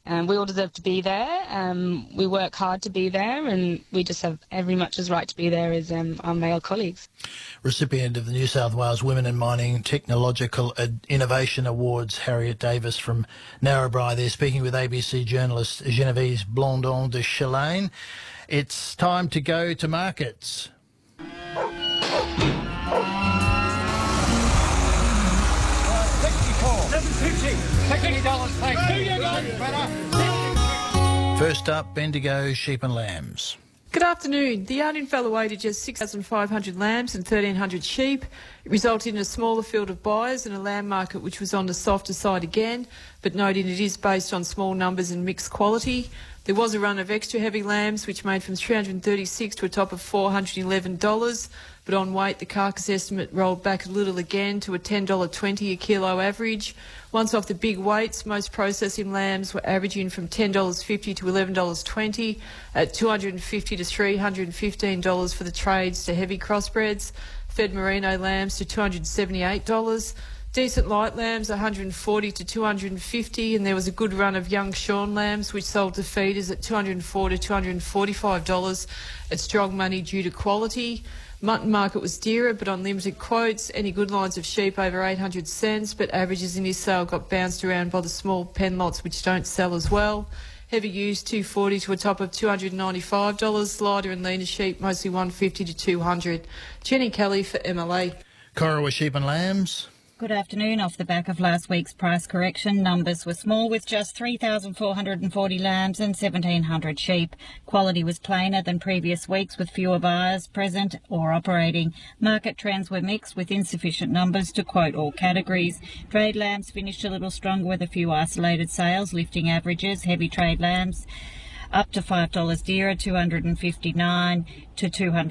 We all deserve to be there. We work hard to be there, and we just have every much as right to be there as our male colleagues. Recipient of the New South Wales Women in Mining Technological Innovation Awards, Harriet Davis from Narrabri there, speaking with ABC journalist Genevieve Blondon de Chalane. It's time to go to markets. First up, Bendigo Sheep and Lambs. Good afternoon. The yard in fell away to just 6,500 lambs and 1,300 sheep. It resulted in a smaller field of buyers and a lamb market which was on the softer side again, but noting it is based on small numbers and mixed quality. There was a run of extra heavy lambs which made from $336 to a top of $411, but on weight the carcass estimate rolled back a little again to a $10.20 a kilo average. Once off the big weights, most processing lambs were averaging from $10.50 to $11.20, at $250 to $315 for the trades to heavy crossbreds, fed merino lambs to $278, decent light lambs $140 to $250, and there was a good run of young shorn lambs which sold to feeders at $204 to $245 at strong money due to quality. Mutton market was dearer but on limited quotes. Any good lines of sheep over 800 cents, but averages in this sale got bounced around by the small pen lots which don't sell as well. Heavy ewes $240 to a top of $295. Lighter and leaner sheep mostly $150 to $200. Jenny Kelly for MLA. Corowa Sheep and Lambs. Good afternoon. Off the back of last week's price correction, numbers were small with just 3,440 lambs and 1,700 sheep. Quality was plainer than previous weeks with fewer buyers present or operating. Market trends were mixed with insufficient numbers to quote all categories. Trade lambs finished a little stronger with a few isolated sales, lifting averages. Heavy trade lambs up to $5 dearer, $259 to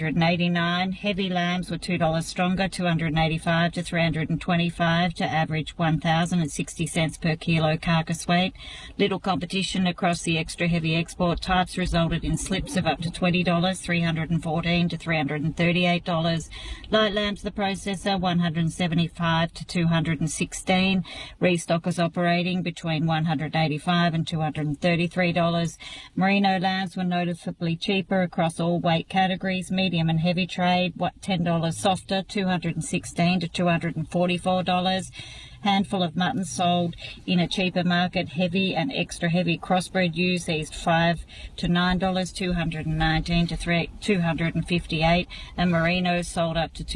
$289. Heavy lambs were $2 stronger, $285 to $325 to average $1,060 per kilo carcass weight. Little competition across the extra heavy export types resulted in slips of up to $20, $314 to $338. Light lambs, the processor, $175 to $216. Restockers operating between $185 and $233. Merino lambs were noticeably cheaper across all weight categories. Medium and heavy trade, $10 softer, $216 to $244. Handful of mutton sold in a cheaper market. Heavy and extra heavy crossbred ewes eased $5 to $9, $219 to $258, and merinos sold up to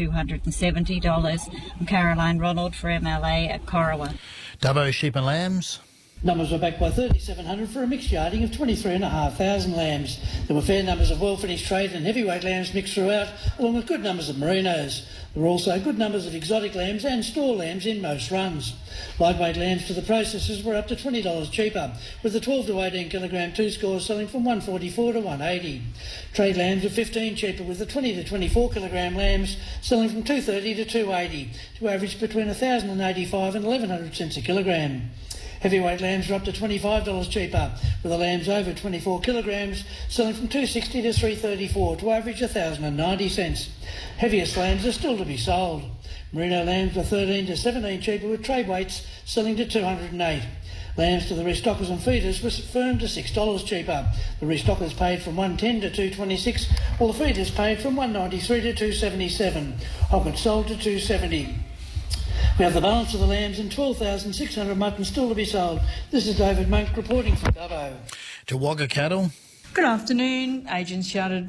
$270. I'm Caroline Ronald for MLA at Corowa. Dubbo Sheep and Lambs. Numbers were backed by 3,700 for a mixed yarding of 23,500 lambs. There were fair numbers of well-finished trade and heavyweight lambs mixed throughout, along with good numbers of merinos. There were also good numbers of exotic lambs and store lambs in most runs. Lightweight lambs to the processors were up to $20 cheaper, with the 12 to 18 kilogram two scores selling from $144 to $180. Trade lambs were 15 cheaper, with the 20 to 24 kilogram lambs selling from $230 to $280, to average between $1,085 and 1,100 cents a kilogram. Heavyweight lambs were up to $25 cheaper, with the lambs over 24 kilograms selling from $260 to $334 to average $1,090. Heaviest lambs are still to be sold. Merino lambs were 13 to 17 cheaper, with trade weights selling to $208. Lambs to the restockers and feeders were firm to $6 cheaper. The restockers paid from $110 to $226, while the feeders paid from $193 to $277. Hoggets sold to $270. We have the balance of the lambs and 12,600 mutton still to be sold. This is David Monk reporting from Dubbo. To Wagga Cattle. Good afternoon. Agents shouted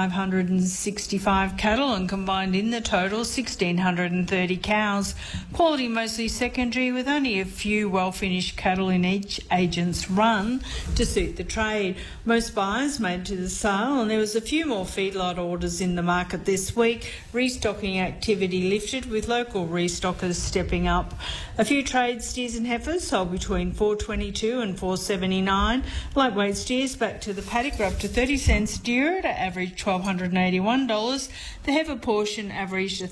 4,565 cattle and combined in the total 1,630 cows. Quality mostly secondary, with only a few well-finished cattle in each agent's run to suit the trade. Most buyers made to the sale, and there was a few more feedlot orders in the market this week. Restocking activity lifted, with local restockers stepping up. A few trade steers and heifers sold between $422 and $479. Lightweight steers back to the paddock paddock were up to 30 cents dearer to average $1,281. The heifer portion averaged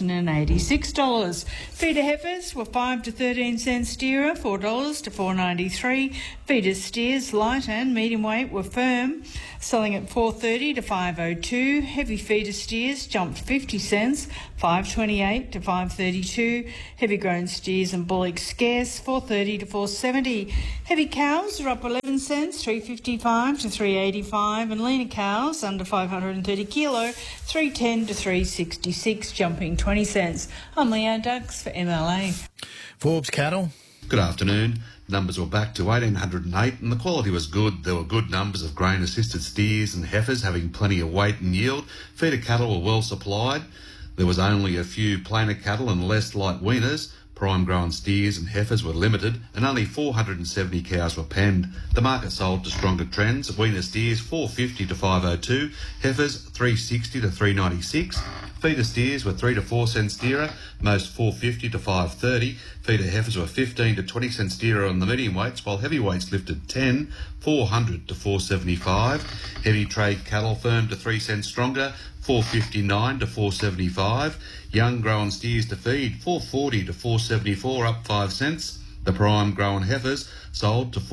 $1,086. Feeder heifers were 5 to 13 cents dearer, $4 to $4.93. Feeder steers, light and medium weight, were firm, selling at $4.30 to $5.02. Heavy feeder steers jumped 50 cents, $5.28 to $5.32. Heavy grown steers and bullocks scarce, $4.30 to $4.70. Heavy cows are up 11 cents, $3.55 to $3.85, and leaner cows under 530 kilo, $3.10 to $3.66, jumping 20 cents. I'm Leanne Duggs for MLA. Forbes cattle. Good afternoon. Numbers were back to 1,808 and the quality was good. There were good numbers of grain-assisted steers and heifers having plenty of weight and yield. Feeder cattle were well supplied. There was only a few plainer cattle and less light weaners. Prime grown steers and heifers were limited and only 470 cows were penned. The market sold to stronger trends. Weaner steers $4.50 to $5.02, heifers $3.60 to $3.96. Feeder steers were 3 to 4 cents dearer, most $4.50 to $5.30. Feeder heifers were 15 to 20 cents dearer on the medium weights, while heavyweights lifted 10, $400 to $4.75. Heavy trade cattle firm to 3 cents stronger, $4.59 to $4.75. Young grown steers to feed, $4.40 to $4.74, up 5 cents. The prime grown heifers sold to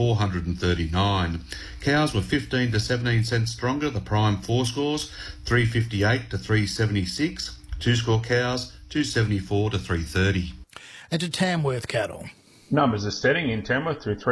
$439. Cows were 15 to 17 cents stronger. The prime 4 scores, $3.58 to $3.76. 2 score cows, $2.74 to $3.30. And to Tamworth cattle. Numbers are steady in Tamworth with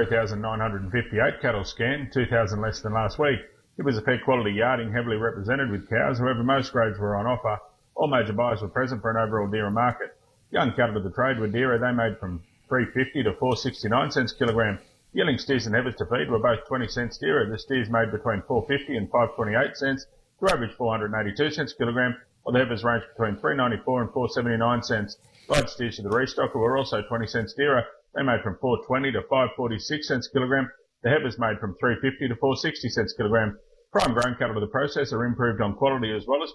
3,958 cattle scanned, 2,000 less than last week. It was a fair quality yarding, heavily represented with cows. However, most grades were on offer. All major buyers were present for an overall dearer market. Young cattle to the trade were dearer. They made from $3.50 to $4.69 cents kilogram. Yearling steers and heifers to feed were both 20 cents dearer. The steers made between $4.50 and $5.28 cents to average 482 cents kilogram, while the heifers ranged between $3.94 and $4.79 cents. Large steers to the restocker were also 20 cents dearer. They made from $4.20 to $5.46 cents kilogram. The heifers made from $3.50 to $4.60 cents kilogram. Prime grown cattle to the processor improved on quality as well as